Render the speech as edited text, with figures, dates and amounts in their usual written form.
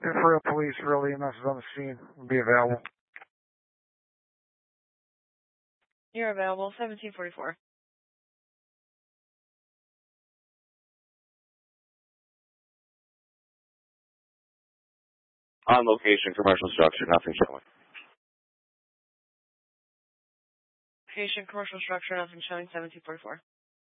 If real police, real EMS is on the scene, will be available. You're available, 1744. On location, commercial structure, nothing showing. Location, commercial structure, nothing showing, 1744.